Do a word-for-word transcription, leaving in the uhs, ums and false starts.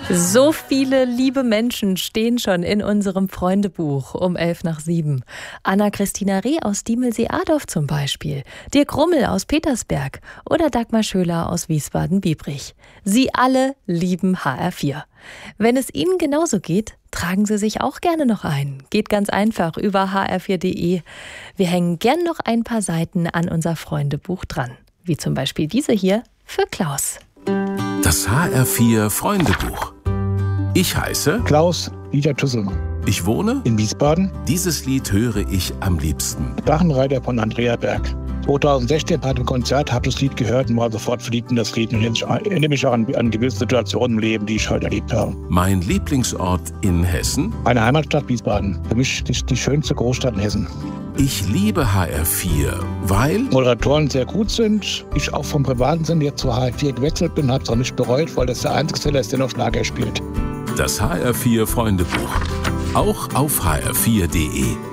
So viele liebe Menschen stehen schon in unserem Freundebuch um elf nach sieben. Anna-Christina Reh aus Diemelsee-Adorf zum Beispiel, Dirk Rummel aus Petersberg oder Dagmar Schöler aus Wiesbaden-Biebrich. Sie alle lieben H R vier. Wenn es Ihnen genauso geht, tragen Sie sich auch gerne noch ein. Geht ganz einfach über h r vier punkt d e. Wir hängen gern noch ein paar Seiten an unser Freundebuch dran. Wie zum Beispiel diese hier für Klaus. Das H R vier Freundebuch. Ich heiße Klaus Dieter Tüssel. Ich wohne in Wiesbaden. Dieses Lied höre ich am liebsten. Drachenreiter von Andrea Berg. zweitausendsechzehn bei dem Konzert, habe das Lied gehört und war sofort verliebt in das Lied und erinnere mich auch an, an gewisse Situationen im Leben, die ich heute erlebt habe. Mein Lieblingsort in Hessen? Meine Heimatstadt Wiesbaden. Für mich die, die schönste Großstadt in Hessen. Ich liebe H R vier, weil Moderatoren sehr gut sind. Ich auch vom privaten Sinn jetzt zu H R vier gewechselt bin, habe es auch nicht bereut, weil das der einzige Sender ist, der noch Schlager spielt. Das H R vier Freundebuch. Auch auf h r vier punkt d e.